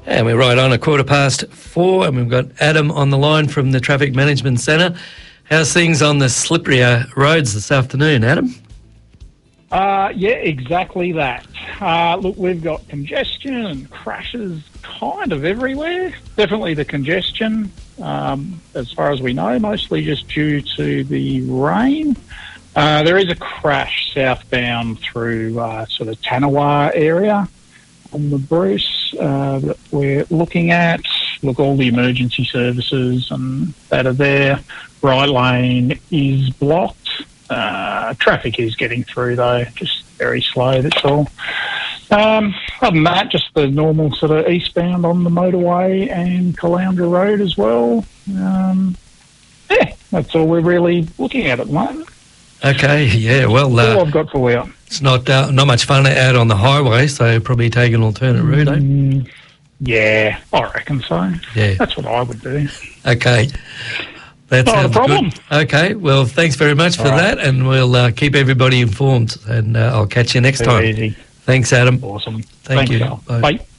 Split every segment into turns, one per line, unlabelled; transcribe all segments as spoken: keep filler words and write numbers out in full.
And we're right on a quarter past four, and we've got Adam on the line from the Traffic Management Centre. How's things on the slipperier roads this afternoon, Adam?
Uh, yeah, exactly that. Uh, look, we've got congestion and crashes kind of everywhere. Definitely the congestion, um, as far as we know, mostly just due to the rain. Uh, there is a crash southbound through uh, sort of Tanawa area on the Bruce uh, that we're looking at. Look, all the emergency services and that are there. Right lane is blocked. Uh, traffic is getting through though, just very slow, that's all. Um, other than that, just the normal sort of eastbound on the motorway and Caloundra Road as well. Um, yeah, that's all we're really looking at at the moment.
Okay, yeah, well...
That's
uh,
all I've got for you.
It's not uh, not much fun out on the highway, so probably take an alternate route, eh?
Mm, yeah, I reckon so.
Yeah.
That's what I would do.
Okay. That's
Not a problem.
Good. Okay, well, thanks very much for
All right.
that, and we'll uh, keep everybody informed, and uh, I'll catch you next
Too
time.
easy.
Thanks, Adam.
Awesome.
Thank
Thanks,
you.
Al.
Bye.
Bye.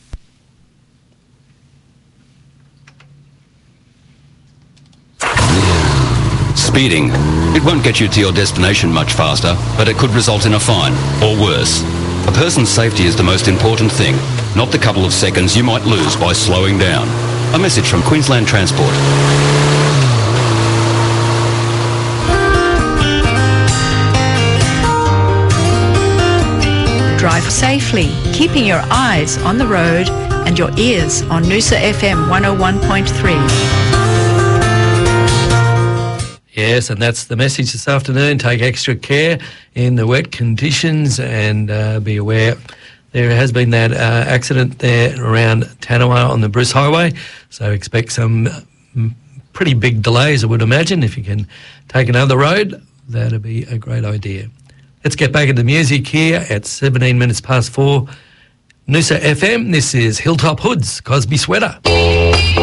Speeding. It won't get you to your destination much faster, but it could result in a fine, or worse. A person's safety is the most important thing, not the couple of seconds you might lose by slowing down. A message from Queensland Transport.
Drive safely, keeping your eyes on the road and your ears on Noosa F M one oh one point three.
Yes, and that's the message this afternoon. Take extra care in the wet conditions, and uh, be aware there has been that uh, accident there around Tanawa on the Bruce Highway, so expect some mm, pretty big delays, I would imagine. If you can take another road, that'd be a great idea. Let's get back into music here at seventeen minutes past four. Noosa F M, this is Hilltop Hoods, Cosby Sweater.